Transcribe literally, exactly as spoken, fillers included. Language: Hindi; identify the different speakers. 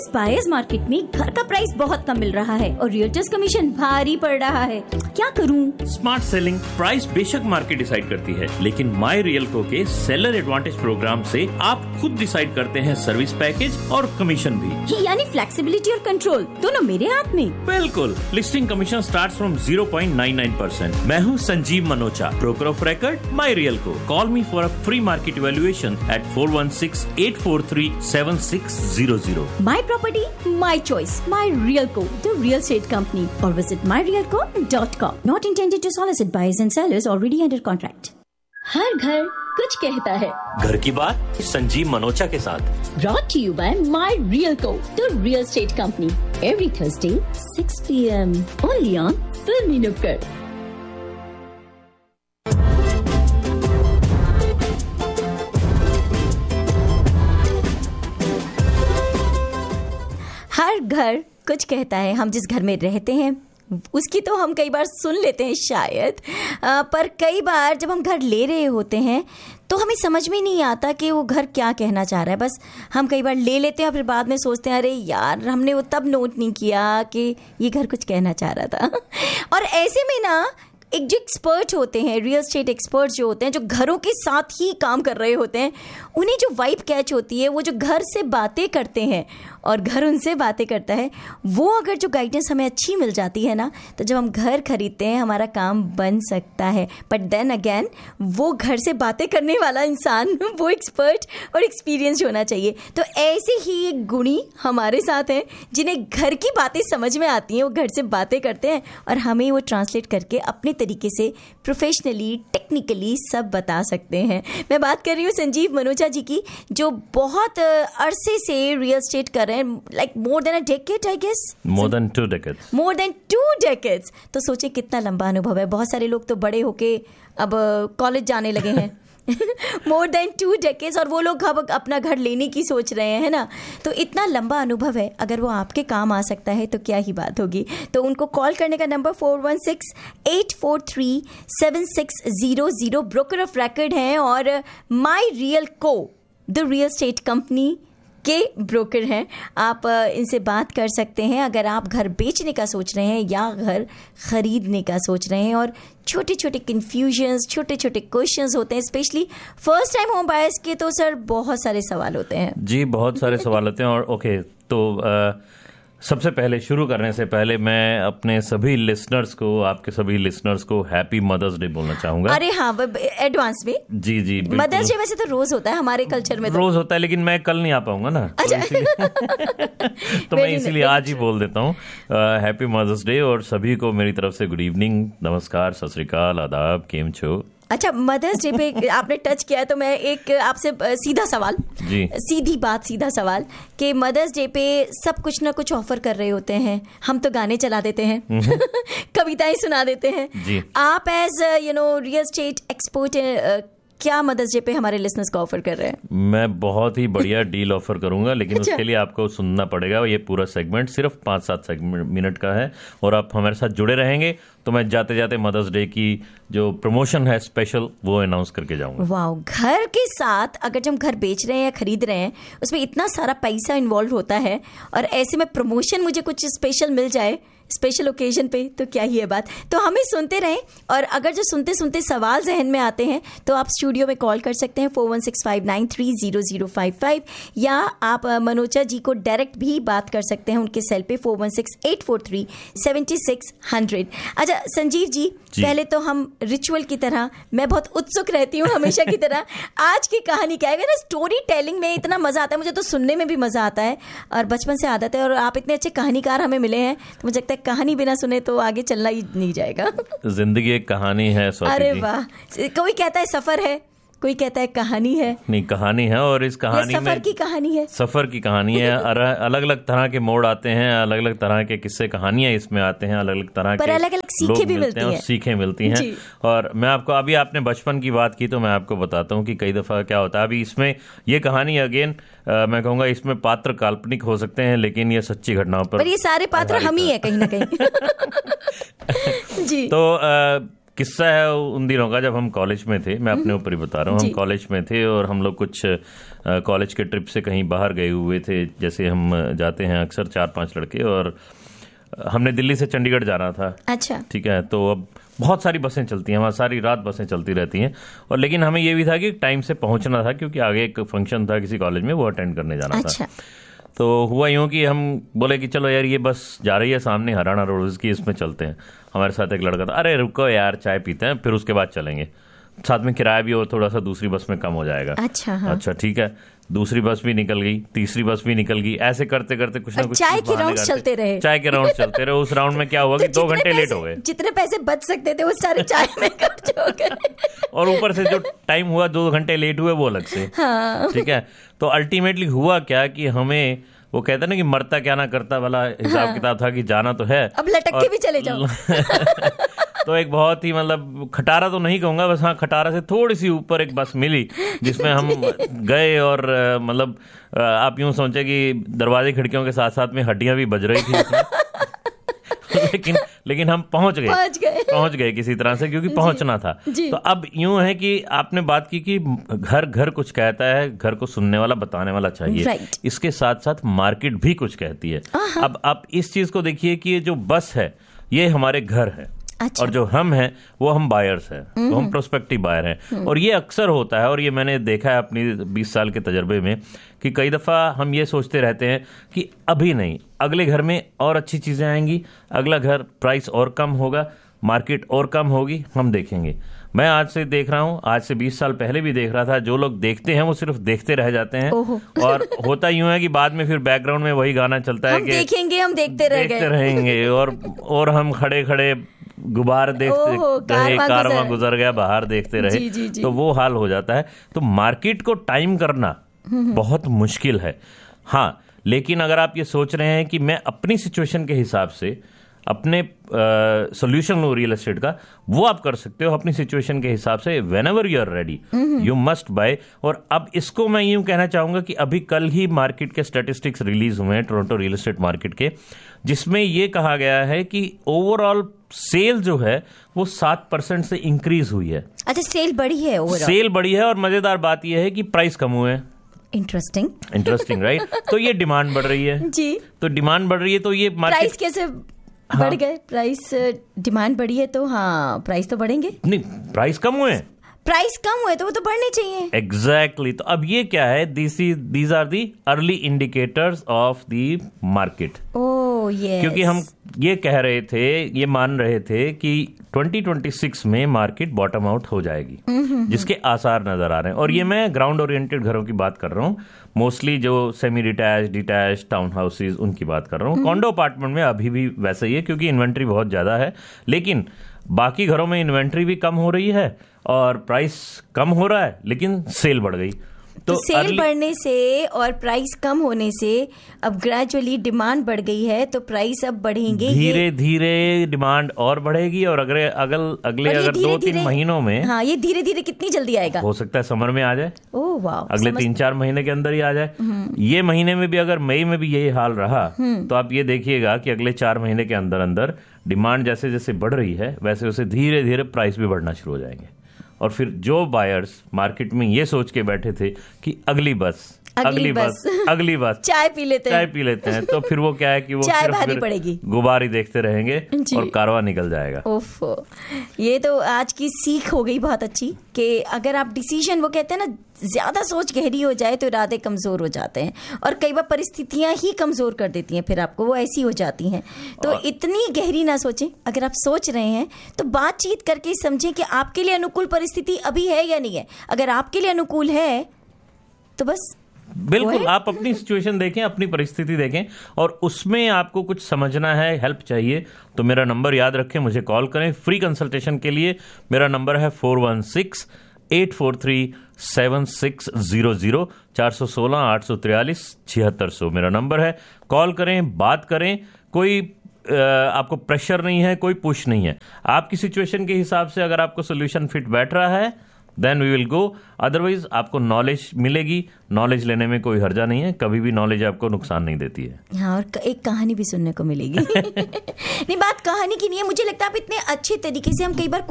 Speaker 1: बायर्स मार्केट में घर का प्राइस बहुत कम मिल रहा है और रियल्टर्स कमीशन भारी पड़ रहा है। क्या करूं?
Speaker 2: स्मार्ट सेलिंग प्राइस बेशक मार्केट डिसाइड करती है, लेकिन माई रियल्को के सेलर एडवांटेज प्रोग्राम से आप खुद डिसाइड करते हैं सर्विस पैकेज और कमीशन भी।
Speaker 1: यानी फ्लेक्सिबिलिटी और कंट्रोल दोनों मेरे हाथ में।
Speaker 2: बिल्कुल। Listing commission start from zero point nine nine percent. मैं हूँ Sanjeev Manocha, broker of record my रियल्को। Call me for a free market evaluation eight four one six eight four three seven six zero zero.
Speaker 1: My property, my choice. My Realco, the real estate company. Or visit my realco dot com. Not intended to solicit buyers and sellers already under contract. हर घर कुछ कहता है।
Speaker 2: घर की बात संजीव मनोचा के साथ।
Speaker 1: Brought to you by My Realco, the real estate company. Every Thursday, six p m Only on Filmy Nukkad. हर घर कुछ कहता है। हम जिस घर में रहते हैं उसकी तो हम कई बार सुन लेते हैं शायद, आ, पर कई बार जब हम घर ले रहे होते हैं तो हमें समझ में नहीं आता कि वो घर क्या कहना चाह रहा है। बस हम कई बार ले लेते हैं और फिर बाद में सोचते हैं अरे यार हमने वो तब नोट नहीं किया कि ये घर कुछ कहना चाह रहा था। और ऐसे में ना एक जो एक्सपर्ट होते हैं, रियल एस्टेट एक्सपर्ट जो होते हैं, जो घरों के साथ ही काम कर रहे होते हैं, उन्हें जो वाइब कैच होती है, वो जो घर से बातें करते हैं और घर उनसे बातें करता है, वो अगर जो गाइडेंस हमें अच्छी मिल जाती है ना, तो जब हम घर खरीदते हैं हमारा काम बन सकता है। बट देन अगेन वो घर से बातें करने वाला इंसान वो एक्सपर्ट और एक्सपीरियंस होना चाहिए। तो ऐसे ही एक गुणी हमारे साथ हैं जिन्हें घर की बातें समझ में आती हैं, वो घर से बातें करते हैं और हमें वो ट्रांसलेट करके अपने तरीके से प्रोफेशनली टेक्निकली सब बता सकते हैं। मैं बात कर रही हूँ संजीव मनोचा जी की, जो बहुत अरसे से रियल एस्टेट कर रहे हैं, like more than a decade I guess.
Speaker 2: More than two decades.
Speaker 1: More than two decades. तो सोचिए कितना लंबा अनुभव है। बहुत सारे लोग तो बड़े होके अब कॉलेज जाने लगे हैं। मोर देन टू डेकेड्स, और वो लोग अब अपना घर लेने की सोच रहे हैं, है ना। तो इतना लंबा अनुभव है, अगर वो आपके काम आ सकता है तो क्या ही बात होगी। तो उनको कॉल करने का number four one six eight four three seven six zero zero. Broker of record हैं और माई रियल्को द रियल एस्टेट कंपनी के ब्रोकर हैं। आप इनसे बात कर सकते हैं अगर आप घर बेचने का सोच रहे हैं या घर खरीदने का सोच रहे हैं। और छोटे छोटे कन्फ्यूजन्स, छोटे छोटे क्वेश्चंस होते हैं, specially first time home buyers के। तो सर बहुत सारे सवाल होते हैं
Speaker 2: जी, बहुत सारे सवाल होते हैं। और ओके, तो आ, सबसे पहले शुरू करने से पहले मैं अपने सभी लिसनर्स को, आपके सभी लिसनर्स को हैप्पी मदर्स डे बोलना चाहूंगा।
Speaker 1: अरे हाँ, एडवांस में।
Speaker 2: जी जी,
Speaker 1: मदर्स डे वैसे तो रोज होता है हमारे कल्चर में, तो रोज
Speaker 2: होता है, लेकिन मैं कल नहीं आ पाऊंगा ना।
Speaker 1: अच्छा।
Speaker 2: तो मैं इसीलिए आज ही बोल देता हूँ हैप्पी मदर्स डे। और सभी को मेरी तरफ से गुड इवनिंग, नमस्कार, सत श्री अकाल, आदाब, केम छो।
Speaker 1: अच्छा, मदर्स डे पे आपने टच किया है तो मैं एक आपसे सीधा सवाल, जी सीधी बात सीधा सवाल कि मदर्स डे पे सब कुछ ना कुछ ऑफर कर रहे होते हैं। हम तो गाने चला देते हैं, कविताएं सुना देते हैं। जी। आप as you know real estate expert क्या मदर्स डे पे हमारे लिसनर्स को ऑफर कर रहे हैं?
Speaker 2: मैं बहुत ही बढ़िया डील ऑफर करूंगा, लेकिन अच्छा। उसके लिए आपको सुनना पड़ेगा। ये पूरा सेगमेंट सिर्फ पाँच सात मिनट का है और आप हमारे साथ जुड़े रहेंगे तो मैं जाते जाते मदर्स डे की जो प्रमोशन है स्पेशल, वो अनाउंस करके जाऊंगा।
Speaker 1: वाह, घर के साथ अगर जब हम घर बेच रहे हैं या खरीद रहे हैं, उसमें इतना सारा पैसा इन्वॉल्व होता है और ऐसे में प्रमोशन मुझे कुछ स्पेशल मिल जाए स्पेशल ओकेजन पे, तो क्या ही है बात। तो हमें सुनते रहें, और अगर जो सुनते सुनते सवाल जहन में आते हैं तो आप स्टूडियो में कॉल कर सकते हैं four one six five nine three zero zero five five, या आप मनोचा जी को डायरेक्ट भी बात कर सकते हैं उनके सेल पे four one six eight four three seven six zero zero. अच्छा संजीव जी, जी, पहले तो हम रिचुअल की तरह, मैं बहुत उत्सुक रहती हूँ हमेशा की तरह, आज की कहानी क्या है ना। स्टोरी टेलिंग में इतना मजा आता है, मुझे तो सुनने में भी मजा आता है और बचपन से आदत है, और आप इतने अच्छे कहानीकार हमें मिले हैं तो मुझे लगता है कहानी बिना सुने तो आगे चलना ही नहीं जाएगा।
Speaker 2: जिंदगी एक कहानी है।
Speaker 1: अरे वाह, कोई कहता है सफर है, कोई कहता है कहानी है।
Speaker 2: नहीं, कहानी है, और इस कहानी में
Speaker 1: सफर की कहानी है।
Speaker 2: सफर की कहानी है। अलग अलग तरह के मोड़ आते हैं, अलग अलग तरह के किस्से कहानियां इसमें आते हैं, अलग अलग तरह के
Speaker 1: अलग अलग सीखे भी मिलती हैं,
Speaker 2: सीखें मिलती हैं। और मैं आपको, अभी आपने बचपन की बात की तो मैं आपको बताता हूँ कि कई दफा क्या होता है। अभी इसमें ये कहानी अगेन मैं कहूँगा इसमें पात्र काल्पनिक हो सकते हैं, लेकिन ये सच्ची घटनाओं पर,
Speaker 1: पर ये सारे पात्र हम ही है कहीं ना कहीं। जी।
Speaker 2: तो किस्सा है उन दिनों का जब हम कॉलेज में थे। मैं अपने ऊपर ही बता रहा हूँ। हम कॉलेज में थे और हम लोग कुछ कॉलेज के ट्रिप से कहीं बाहर गए हुए थे। जैसे हम जाते हैं अक्सर चार पांच लड़के, और हमने दिल्ली से चंडीगढ़ जाना था।
Speaker 1: अच्छा,
Speaker 2: ठीक है। तो अब बहुत सारी बसें चलती हैं वहाँ, सारी रात बसें चलती रहती हैं, और लेकिन हमें ये भी था कि टाइम से पहुंचना था, क्योंकि आगे एक फंक्शन था किसी कॉलेज में, वो अटेंड करने जाना
Speaker 1: अच्छा।
Speaker 2: था। तो हुआ यूँ कि हम बोले कि चलो यार ये बस जा रही है सामने हरियाणा रोड की, इसमें चलते हैं। हमारे साथ एक लड़का था, अरे रुको यार चाय पीते हैं फिर उसके बाद चलेंगे, साथ में किराया भी और थोड़ा सा दूसरी बस में कम हो जाएगा।
Speaker 1: अच्छा, हाँ।
Speaker 2: अच्छा ठीक है। दूसरी बस भी निकल गई, तीसरी बस भी निकल गई, ऐसे करते करते कुछ ना कुछ
Speaker 1: चाय के राउंड चलते रहे
Speaker 2: चाय के राउंड चलते रहे। उस राउंड में क्या हुआ कि दो घंटे लेट हो गए।
Speaker 1: जितने पैसे बच सकते थे वो सारे चाय में खर्च हो गए,
Speaker 2: और ऊपर से जो टाइम हुआ दो घंटे लेट हुए वो अलग से।
Speaker 1: हाँ।
Speaker 2: ठीक है। तो अल्टीमेटली हुआ क्या कि हमें, वो कहते हैं ना कि मरता क्या ना करता वाला हिसाब
Speaker 1: हाँ।
Speaker 2: किताब था कि जाना तो है,
Speaker 1: अब लटक के भी चले जाओ।
Speaker 2: तो एक बहुत ही मतलब खटारा तो नहीं कहूंगा, बस हाँ खटारा से थोड़ी सी ऊपर एक बस मिली जिसमें हम गए, और मतलब आप यूं सोचे कि दरवाजे खिड़कियों के साथ साथ में हड्डियां भी बज रही थी लेकिन लेकिन हम पहुंच गए
Speaker 1: पहुंच गए
Speaker 2: पहुंच गए किसी तरह से, क्योंकि पहुंचना था। तो अब यूं है कि आपने बात की कि घर घर कुछ कहता है, घर को सुनने वाला बताने वाला चाहिए।
Speaker 1: right.
Speaker 2: इसके साथ साथ मार्केट भी कुछ कहती है। अब आप इस चीज को देखिए कि ये जो बस है ये हमारे घर है। अच्छा। और जो हम हैं वो हम बायर्स हैं, तो हम प्रोस्पेक्टिव बायर हैं। और ये अक्सर होता है, और ये मैंने देखा है अपनी बीस साल के तजर्बे में, कि कई दफ़ा हम ये सोचते रहते हैं कि अभी नहीं, अगले घर में और अच्छी चीज़ें आएंगी, अगला घर प्राइस और कम होगा, मार्केट और कम होगी, हम देखेंगे। मैं आज से देख रहा हूँ, आज से बीस साल पहले भी देख रहा था, जो लोग देखते हैं वो सिर्फ देखते रह जाते हैं। और होता यूं है कि बाद में फिर बैकग्राउंड में वही गाना चलता है कि
Speaker 1: देखेंगे, हम देखते रह
Speaker 2: देखते रहेंगे, और और हम खड़े खड़े गुबार देखते रहे, कारवां गुजर गया, बाहर देखते रहे। जी, जी, जी। तो वो हाल हो जाता है। तो मार्केट को टाइम करना बहुत मुश्किल है। हाँ, लेकिन अगर आप ये सोच रहे हैं कि मैं अपनी सिचुएशन के हिसाब से अपने सोल्यूशन लो रियल एस्टेट का, वो आप कर सकते हो अपनी सिचुएशन के हिसाब से। Whenever you are ready you must buy. और अब इसको मैं यूं कहना चाहूंगा कि अभी कल ही मार्केट के स्टैटिस्टिक्स रिलीज हुए हैं टोरंटो रियल एस्टेट मार्केट के, जिसमें ये कहा गया है कि ओवरऑल सेल जो है वो सात परसेंट से इंक्रीज हुई है।
Speaker 1: अच्छा, सेल बढ़ी है ओवरऑल? सेल
Speaker 2: बढ़ी है, और मजेदार बात यह है कि प्राइस कम हुए हैं।
Speaker 1: Interesting
Speaker 2: interesting right. तो ये डिमांड बढ़ रही है जी। तो डिमांड बढ़ रही है, तो ये मार्केट
Speaker 1: प्राइस कैसे हाँ? बढ़ गए प्राइस, डिमांड बढ़ी है तो हाँ प्राइस तो बढ़ेंगे।
Speaker 2: नहीं, प्राइस कम हुए हैं,
Speaker 1: प्राइस कम हुए तो वो तो बढ़ने चाहिए।
Speaker 2: Exactly exactly. तो अब ये क्या है, this is these are the early indicators of the market.
Speaker 1: Oh yes.
Speaker 2: क्योंकि हम ये कह रहे थे, ये मान रहे थे कि ट्वेंटी ट्वेंटी सिक्स में मार्केट बॉटम आउट हो जाएगी, जिसके आसार नजर आ रहे हैं। और ये मैं ग्राउंड ओरिएंटेड घरों की बात कर रहा हूँ, मोस्टली जो semi detach, detach, town houses, उनकी बात कर रहा हूँ। कॉन्डो अपार्टमेंट में अभी भी वैसे ही है, क्योंकि इन्वेंट्री बहुत ज्यादा है, लेकिन बाकी घरों में इन्वेंट्री भी कम हो रही है और प्राइस कम हो रहा है, लेकिन सेल बढ़ गई।
Speaker 1: तो, तो सेल बढ़ने से और प्राइस कम होने से अब ग्रेजुअली डिमांड बढ़ गई है, तो प्राइस अब बढ़ेंगे,
Speaker 2: धीरे धीरे डिमांड और बढ़ेगी। और अगले अगल अगले अगर दो तीन महीनों में,
Speaker 1: हाँ ये धीरे धीरे कितनी जल्दी आएगा,
Speaker 2: हो सकता है समर में आ जाए।
Speaker 1: ओह वाह,
Speaker 2: अगले तीन चार महीने के अंदर ही आ जाए। ये महीने में भी अगर मई में भी यही हाल रहा तो आप ये देखिएगा कि अगले चार महीने के अंदर अंदर डिमांड जैसे जैसे बढ़ रही है वैसे वैसे धीरे धीरे प्राइस भी बढ़ना शुरू हो जाएंगे। और फिर जो बायर्स मार्केट में ये सोच के बैठे थे कि अगली बस अगली, अगली बस, बस अगली बस
Speaker 1: चाय पी लेते
Speaker 2: चाय पी लेते हैं, तो फिर वो क्या है कि वो
Speaker 1: चाय भारी पड़ेगी,
Speaker 2: गुबार ही देखते रहेंगे और कारवां निकल जाएगा।
Speaker 1: ओफो, ये तो आज की सीख हो गई बहुत अच्छी कि अगर आप डिसीजन, वो कहते हैं ना, ज्यादा सोच गहरी हो जाए तो इरादे कमजोर हो जाते हैं, और कई बार परिस्थितियां ही कमजोर कर देती हैं, फिर आपको वो ऐसी हो जाती हैं। तो इतनी गहरी ना सोचें। अगर आप सोच रहे हैं तो बातचीत करके समझें कि आपके लिए अनुकूल परिस्थिति अभी है या नहीं है। अगर आपके लिए अनुकूल है तो बस
Speaker 2: बिल्कुल आप अपनी सिचुएशन देखें, अपनी परिस्थिति देखें, और उसमें आपको कुछ समझना है, हेल्प चाहिए, तो मेरा नंबर याद रखें, मुझे कॉल करें फ्री कंसल्टेशन के लिए। मेरा नंबर है four one six eight four three seven six zero zero, चार सौ सोलह आठ सौ तिरालीस छिहत्तर सौ मेरा नंबर है। कॉल करें, बात करें, कोई आपको प्रेशर नहीं है, कोई पुश नहीं है। आपकी सिचुएशन के हिसाब से अगर आपको सोल्यूशन फिट बैठ रहा है then we will go, otherwise आपको नॉलेज मिलेगी। नॉलेज लेने में कोई हर्जा नहीं है, कभी भी नॉलेज आपको नुकसान नहीं देती है।
Speaker 1: हाँ, और एक कहानी भी सुनने को मिलेगी। नहीं, बात कहानी की नहीं है, मुझे लगता है आप इतने अच्छे तरीके से, हम कई बार